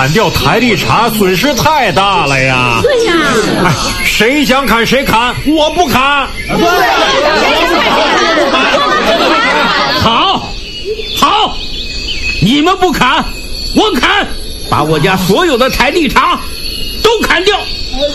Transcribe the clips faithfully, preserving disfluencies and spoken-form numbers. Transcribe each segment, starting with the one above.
砍掉台历茶损失太大了呀！ 对呀， 哎，谁想砍谁砍，我不砍。 对， 好，好，你们不砍，我砍，把我家所有的台历茶都砍掉。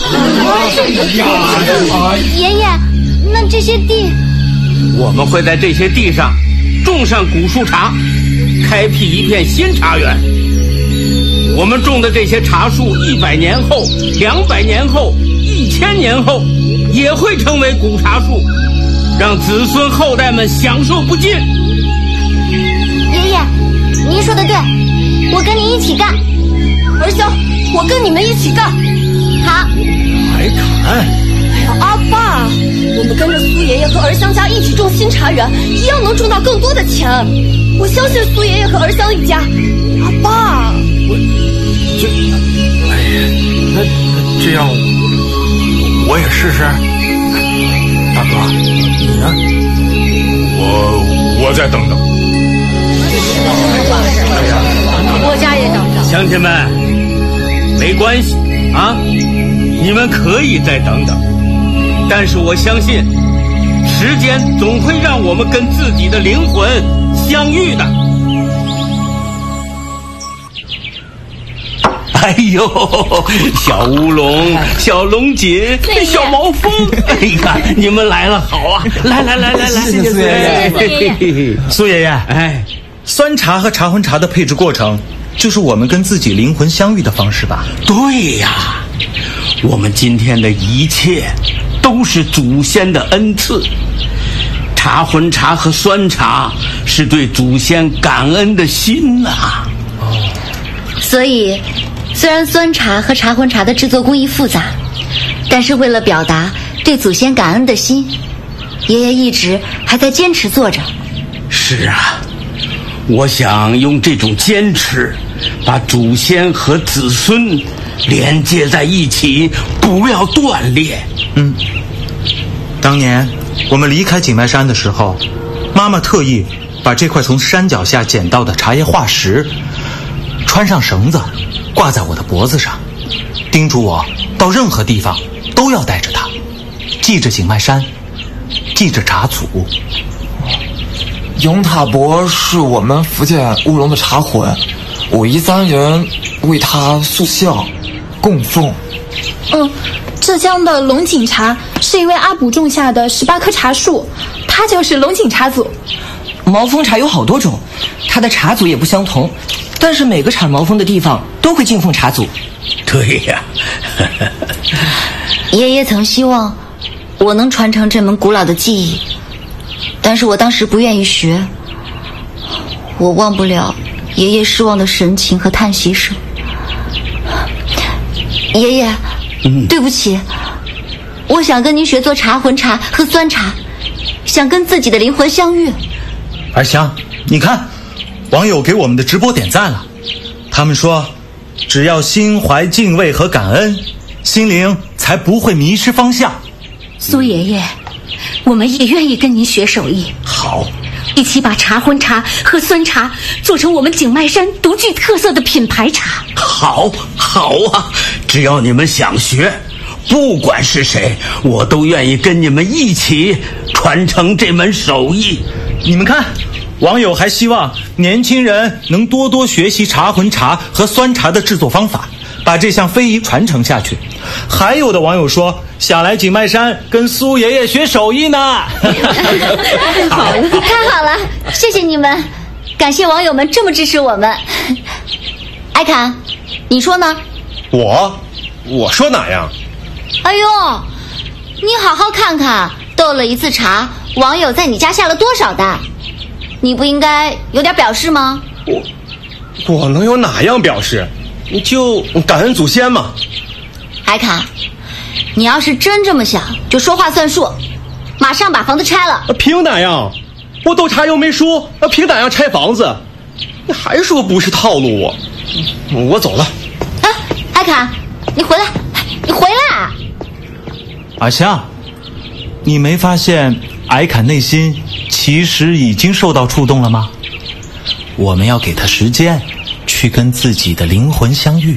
爷爷，那这些地， 我们会在这些地上种上古树茶，开辟一片新茶园。我们种的这些茶树，一百年后、两百年后、一千年后，也会成为古茶树，让子孙后代们享受不尽。 爷爷，您说的对，我跟您一起干。 儿香，我跟你们一起干。 好。 还砍？ 哎呀，阿爸，我们跟着苏爷爷和儿香家一起种新茶园，一样能挣到更多的钱。我相信苏爷爷和儿香一家。阿爸， 我这，哎呀，那那这样，我也试试。大哥，你呢？ 我我再等等。 我家也等等。 乡亲们，没关系啊，你们可以再等等，但是我相信，时间总会让我们跟自己的灵魂相遇的。哎呦，小乌龙、小龙锦、小毛峰，哎呀，你们来了，好啊！来来来来来， 谢谢苏爷爷。苏爷爷， 哎， 酸茶和茶荤茶的配制过程，就是我们跟自己灵魂相遇的方式吧？ 对呀，我们今天的一切都是祖先的恩赐。茶荤茶和酸茶是对祖先感恩的心呐、啊。 所以，虽然酸茶和茶荤茶的制作工艺复杂，但是为了表达对祖先感恩的心，爷爷一直还在坚持做着。 是啊，我想用这种坚持，把祖先和子孙连接在一起，不要断裂。 嗯，当年我们离开景迈山的时候，妈妈特意把这块从山脚下捡到的茶叶化石穿上绳子挂在我的脖子上，叮嘱我到任何地方都要带着它，记着景迈山，记着茶祖。 杨塔伯是我们福建乌龙的茶魂，我一三人为他塑像供奉。 嗯，浙江的龙井茶是一位阿卜种下的十八棵茶树，他就是龙井茶祖。 毛峰茶有好多种，它的茶祖也不相同，但是每个产毛峰的地方都会敬奉茶祖。 对呀， 爷爷曾希望我能传承这门古老的技艺，但是我当时不愿意学。我忘不了爷爷失望的神情和叹息声。爷爷， 嗯， 对不起，我想跟您学做茶荤茶和酸茶，想跟自己的灵魂相遇。 二香，你看，网友给我们的直播点赞了，他们说，只要心怀敬畏和感恩，心灵才不会迷失方向。 苏爷爷，我们也愿意跟您学手艺。 好， 一起把茶荤茶和酸茶做成我们景迈山独具特色的品牌茶。 好，好啊！只要你们想学，不管是谁，我都愿意跟你们一起传承这门手艺。 你们看，网友还希望年轻人能多多学习茶荤茶和酸茶的制作方法，把这项非遗传承下去。还有的网友说想来景迈山跟苏爷爷学手艺呢。 太好了，太好了，谢谢你们，感谢网友们这么支持我们。艾侃，你说呢？ 我我说哪样？ 哎呦，你好好看看，斗了一次茶，网友在你家下了多少单？你不应该有点表示吗？ 我我能有哪样表示？你就感恩祖先嘛。 艾侃，你要是真这么想，就说话算数，马上把房子拆了。 凭哪样？我斗茶又没输，凭哪样拆房子？你还说不是套路我？我走了。 哎，艾侃，你回来，你回来！ 阿香，你没发现艾侃内心其实已经受到触动了吗？我们要给他时间，去跟自己的灵魂相遇。